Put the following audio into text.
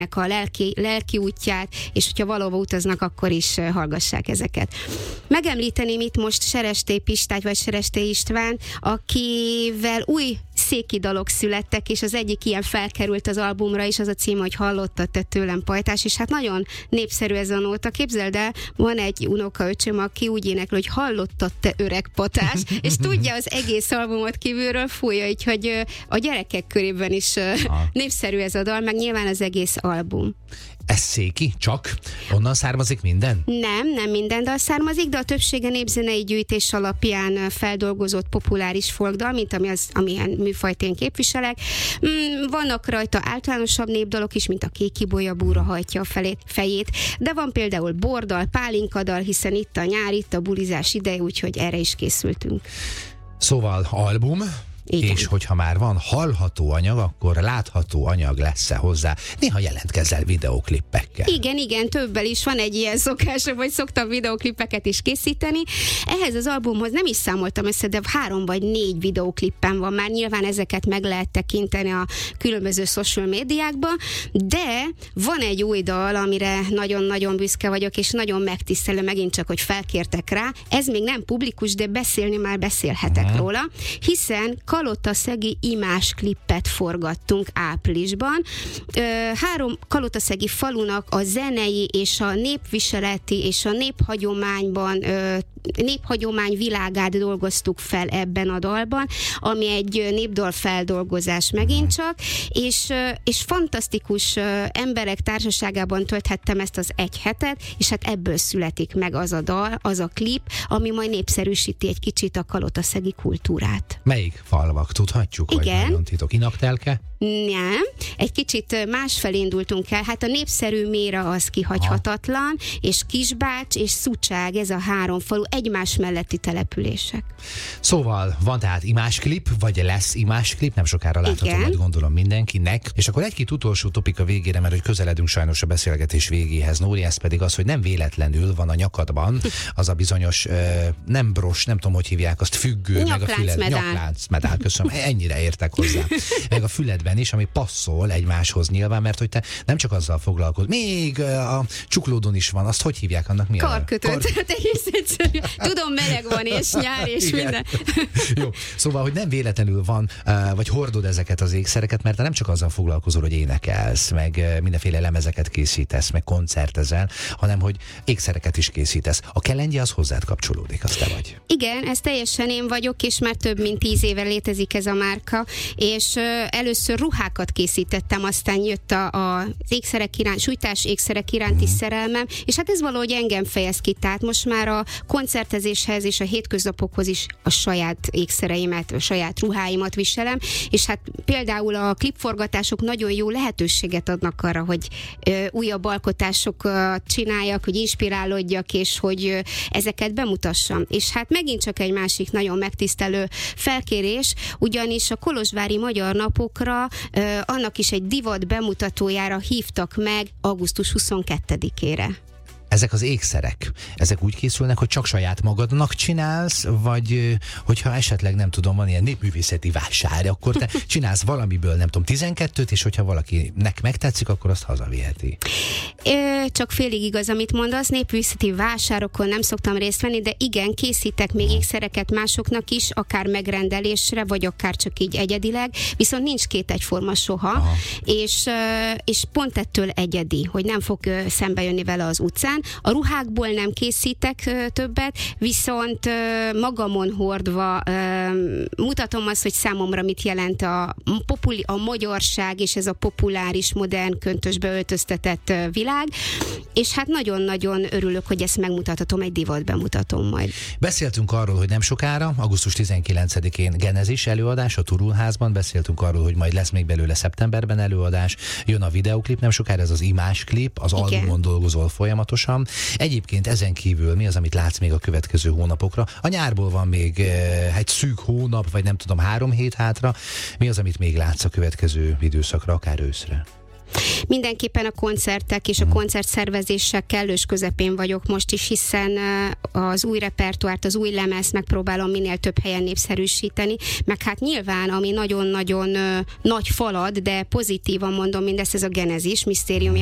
a lelki útját, és hogyha valahova utaznak, akkor is hallgassák ezeket. Megemlíteném itt most Seresté Pistát, vagy Seresté István, akivel új széki dalok születtek, és az egyik ilyen felkerült az albumra is, az a címe, hogy Hallottad te tőlem pajtás, és hát nagyon népszerű ez a nóta. Képzeld el, van egy unokaöcsöm, aki úgy énekel, hogy hallottad te öreg patás, és tudja az egész albumot kívülről, fújja, így, hogy a gyerekek körében is népszerű ez a dal, meg nyilván az egész album. Ez széki? Csak? Onnan származik minden? Nem minden dal származik, de a többsége népzenei gyűjtés alapján feldolgozott populáris folkdal, mint amilyen műfajt én képviselek. Vannak rajta általánosabb népdalok is, mint a Kékibolya búra hajtja a fejét, de van például bordal, pálinkadal, hiszen itt a nyár, itt a bulizás ideje, úgyhogy erre is készültünk. Szóval album, igen. És hogyha már van hallható anyag, akkor látható anyag lesz-e hozzá? Néha jelentkezel videóklippekkel. Igen, többel is van egy ilyen szokásom, hogy szoktam videóklippeket is készíteni. Ehhez az albumhoz nem is számoltam össze, de 3 vagy 4 videóklippen van már. Nyilván ezeket meg lehet tekinteni a különböző social médiákban, de van egy új dal, amire nagyon-nagyon büszke vagyok, és nagyon megtisztelő megint csak, hogy felkértek rá. Ez még nem publikus, de beszélni már beszélhetek róla, hiszen Kalotaszegi imás klippet forgattunk áprilisban. 3 kalotaszegi falunak a zenei és a népviseleti és a néphagyomány világát dolgoztuk fel ebben a dalban, ami egy népdal feldolgozás megint csak, és fantasztikus emberek társaságában tölthettem ezt az egy hetet, és hát ebből születik meg az a dal, az a klip, ami majd népszerűsíti egy kicsit a kalotaszegi kultúrát. Melyik falvak, tudhatjuk? Igen. Vagy nagyon titok? Inaktelke? Nem, egy kicsit másfelé indultunk el. Hát a népszerű Méra az kihagyhatatlan, és Kisbács és Szucság, ez a 3 falu egymás melletti települések. Szóval van tehát imásklip, vagy lesz imásklip, nem sokára látható, majd gondolom mindenkinek. És akkor egy-két utolsó topika végére, mert hogy közeledünk sajnos a beszélgetés végéhez, Nóri, ez pedig az, hogy nem véletlenül van a nyakadban az a bizonyos, nem bros, nem tudom, hogy hívják, azt függő, meg a füled. Nyakláncmedál, köszönöm, ennyire értek hozzá. Meg a füledben is, ami passzol egymáshoz nyilván, mert hogy te nem csak azzal foglalkozol, még a csuklódon is van, azt hogy hívják, annak mi a... Karkötőt, egész egyszerű. Tudom, meleg van, és nyár, és igen. Minden. Jó, szóval, hogy nem véletlenül van, vagy hordod ezeket az ékszereket, mert te nem csak azzal foglalkozol, hogy énekelsz, meg mindenféle lemezeket készítesz, meg koncertezel, hanem hogy ékszereket is készítesz. A kelendje az hozzád kapcsolódik, az te vagy. Igen, ez teljesen én vagyok, és már több mint 10 éve létezik ez a márka, és először ruhákat készítettem, aztán jött az ékszerek iránt, sújtás ékszerek iránti szerelmem, és hát ez valahogy engem fejez ki, tehát most már a koncertezéshez és a hétköznapokhoz is a saját ékszereimet, a saját ruháimat viselem, és hát például a klipforgatások nagyon jó lehetőséget adnak arra, hogy újabb alkotásokat csináljak, hogy inspirálódjak, és hogy ezeket bemutassam. És hát megint csak egy másik nagyon megtisztelő felkérés, ugyanis a kolozsvári Magyar Napokra annak is egy divat bemutatójára hívtak meg augusztus 22-ére. Ezek az ékszerek, ezek úgy készülnek, hogy csak saját magadnak csinálsz, vagy hogyha esetleg nem tudom, van ilyen népművészeti vásár, akkor te csinálsz valamiből, nem tudom, 12-t, és hogyha valakinek megtetszik, akkor azt hazaviheti. Csak félig igaz, amit mondasz, népművészeti vásárokon nem szoktam részt venni, de igen, készítek még ékszereket másoknak is, akár megrendelésre, vagy akár csak így egyedileg, viszont nincs két egyforma soha, és pont ettől egyedi, hogy nem fog szembe jönni vele az utcán. A ruhákból nem készítek többet, viszont magamon hordva mutatom azt, hogy számomra mit jelent a magyarság és ez a populáris, modern, köntösbe öltöztetett világ, és hát nagyon-nagyon örülök, hogy ezt megmutathatom, egy divat bemutatom majd. Beszéltünk arról, hogy nem sokára, augusztus 19-én Genezis előadás a Turulházban, beszéltünk arról, hogy majd lesz még belőle szeptemberben előadás, jön a videóklip, nem sokára ez az imásklip, az albumon dolgozol folyamatosan. Egyébként ezen kívül mi az, amit látsz még a következő hónapokra? A nyárból van még egy szűk hónap, vagy nem tudom, 3 hét hátra. Mi az, amit még látsz a következő időszakra, akár őszre? Mindenképpen a koncertek és a koncertszervezések kellős közepén vagyok most is, hiszen az új repertoárt, az új lemezt megpróbálom minél több helyen népszerűsíteni, meg hát nyilván, ami nagyon-nagyon nagy falad, de pozitívan mondom mindezt, ez a Genezis, Misztérium